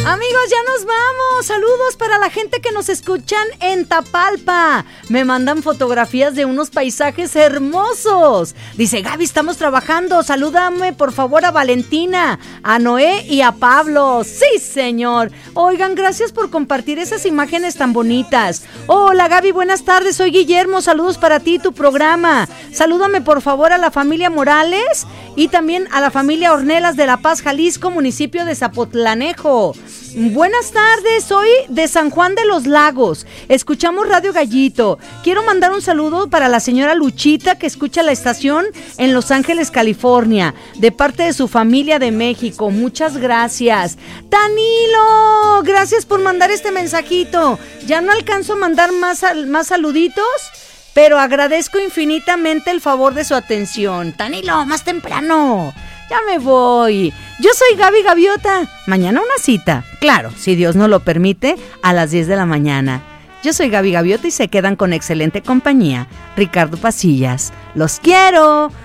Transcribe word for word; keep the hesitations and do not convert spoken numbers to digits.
Amigos, ya nos vamos. Saludos para la gente que nos escuchan en Tapalpa. Me mandan fotografías de unos paisajes hermosos. Dice, Gaby, estamos trabajando. Salúdame, por favor, a Valentina, a Noé y a Pablo. Sí, señor. Oigan, gracias por compartir esas imágenes tan bonitas. Hola, Gaby, buenas tardes. Soy Guillermo. Saludos para ti y tu programa. Salúdame, por favor, a la familia Morales y también a la familia Ornelas de La Paz, Jalisco, municipio de Zapotlanejo. Buenas tardes, soy de San Juan de los Lagos, escuchamos Radio Gallito. Quiero mandar un saludo para la señora Luchita, que escucha la estación en Los Ángeles, California, de parte de su familia de México. Muchas gracias. Danilo, gracias por mandar este mensajito. Ya no alcanzo a mandar más, más saluditos, pero agradezco infinitamente el favor de su atención. Danilo, más temprano. Ya me voy. Yo soy Gaby Gaviota. Mañana una cita. Claro, si Dios no lo permite, a las diez de la mañana. Yo soy Gaby Gaviota y se quedan con excelente compañía. Ricardo Pasillas. Los quiero.